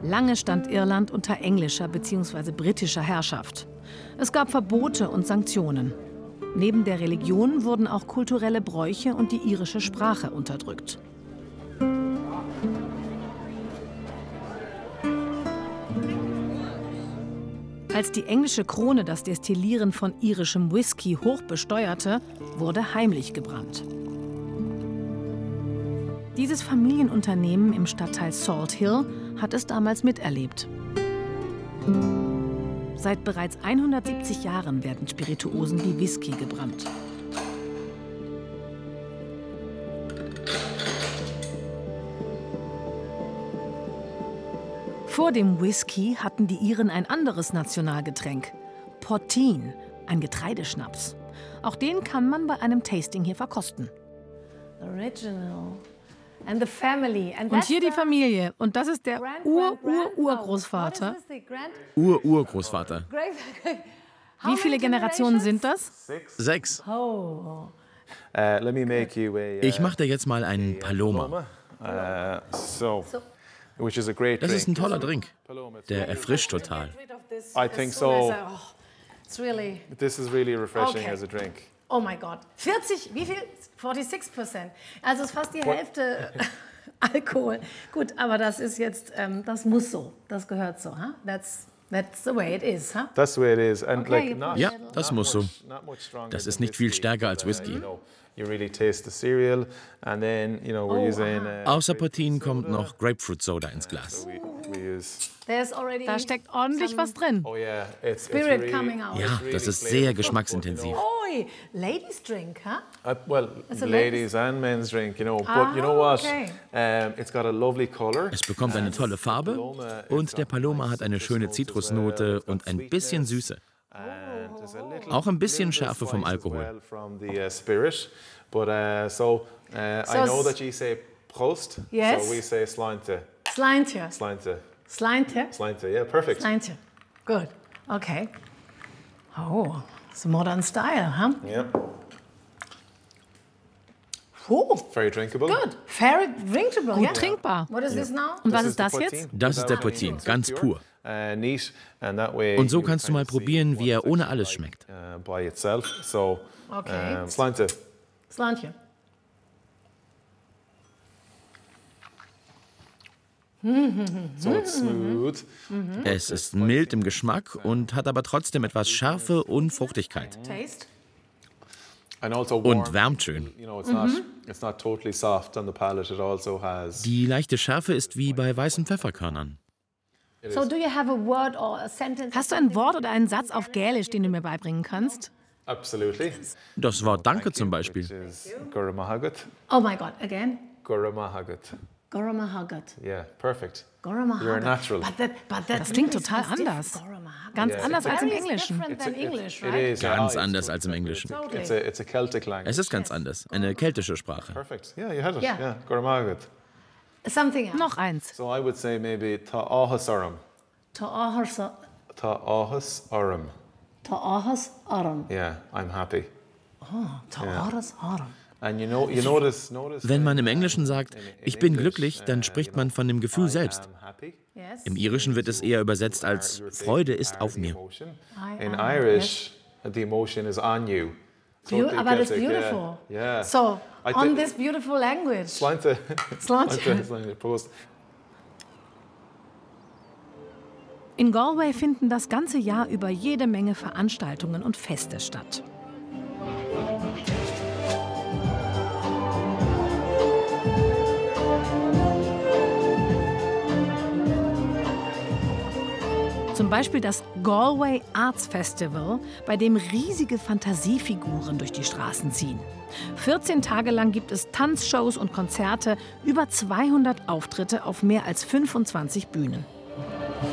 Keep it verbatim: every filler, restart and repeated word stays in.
Lange stand Irland unter englischer bzw. britischer Herrschaft. Es gab Verbote und Sanktionen. Neben der Religion wurden auch kulturelle Bräuche und die irische Sprache unterdrückt. Als die englische Krone das Destillieren von irischem Whisky hoch besteuerte, wurde heimlich gebrannt. Dieses Familienunternehmen im Stadtteil Salt Hill hat es damals miterlebt. Seit bereits hundertsiebzig Jahren werden Spirituosen wie Whisky gebrannt. Vor dem Whisky hatten die Iren ein anderes Nationalgetränk, Poteen, ein Getreideschnaps. Auch den kann man bei einem Tasting hier verkosten. Original. And the family. And Und hier die Familie. Und das ist der Ur-Ur-Urgroßvater. Ur-Urgroßvater. Wie viele Generationen sind das? Sechs. Oh. Ich mache dir jetzt mal einen Paloma. Das ist ein toller Drink. Der erfrischt total. I think so. It's really. This is really refreshing Okay. as a drink. Oh mein Gott. vierzig, wie viel? sechsundvierzig Prozent. Also es ist fast die Hälfte Alkohol. Gut, aber das ist jetzt, ähm, das muss so. Das gehört so. Huh? That's, that's the way it is. Huh? That's the way it is. And Okay, like not, Ja, little. das not muss so. much- not much stronger Das ist than nicht viel whiskey, stärker als but, uh, Whisky. You know, you really taste the cereal, and then you know we're Oh, using. Uh, Außer Poteen kommt noch Grapefruit Soda ins Glas. we, we use. There's already Da steckt ordentlich was drin. Oh yeah, it's, Spirit it's really, coming out. Ja, das ist sehr geschmacksintensiv. Oi, ladies drink, huh? Uh, well, It's a ladies and men's drink, you know. But Ah, you know what? okay. Um, it's got a lovely color. Es bekommt eine tolle Farbe und der Paloma hat eine schöne Zitrusnote und ein bisschen Süße. And there's a little- Auch ein bisschen little bit Schärfe vom spice as Alkohol. well from the uh, spirit. But uh, so, uh, So I know s- that you say Prost. Yes. So we say Slinte. Slinte. Slinte. Slinte. Slinte. Yeah, perfect. Slinte. Good. Okay. Oh, it's a modern style, huh? Yeah. Oh, Very drinkable. good. Very drinkable, Gut yeah? trinkbar. What is this now? Und was This ist das the jetzt? poteen. Das ist der Without Poteen, any- ganz pur. Uh, neat, and that way Und so you kannst du kind mal of see probieren, wie what er it's ohne actually alles like, schmeckt. Uh, by itself. So, Okay. um, Slinte. Slantje. So it's smooth. Es ist mild im Geschmack und hat aber trotzdem etwas Schärfe und Fruchtigkeit. Taste. And also warm. Und wärmt schön. You know, it's not it's not totally soft on the palate. It also has. Die leichte Schärfe ist wie bei weißen Pfefferkörnern. So do you have a word or a sentence? Hast du ein Wort oder einen Satz auf Gälisch, den du mir beibringen kannst? Absolutely. Das Wort Danke zum Beispiel. Which is Guramahagat. Oh my God, again. Guramahagat. Goramahagat. Yeah, perfect. Goramahagat. You're a natural. But that, but that Das klingt really total sounds different. anders. Goramahagat. Ganz Yeah, anders it's als im Very Englischen. different than English, It right? is. Ganz yeah, anders it's- als im Englischen. It's a, it's a Celtic language. Es ist ganz anders, eine keltische Sprache. Perfect. Yeah, you had it. Yeah. Yeah, Guramahagat. Something else. Noch eins. So I would say maybe Ta'ahas Aram. Ta'ahas Ta'ahas Aram. Ta'ahas aram. Yeah, I'm happy. Ta'ahas aram. And you know, you notice, notice. Wenn man im Englischen sagt, ich bin glücklich, dann spricht man von dem Gefühl selbst. I'm happy. Yes. Im Irischen wird es eher übersetzt als Freude ist auf mir. Emotion. I In am, Irish, the emotion is on you. Beau- Totally but it's Celtic, beautiful. Yeah. yeah. So, I on think- this beautiful language. Slinte. Slinte. Slinte, slinte, Prost. In Galway finden das ganze Jahr über jede Menge Veranstaltungen und Feste statt. Zum Beispiel das Galway Arts Festival, bei dem riesige Fantasiefiguren durch die Straßen ziehen. vierzehn Tage lang gibt es Tanzshows und Konzerte, über zweihundert Auftritte auf mehr als fünfundzwanzig Bühnen.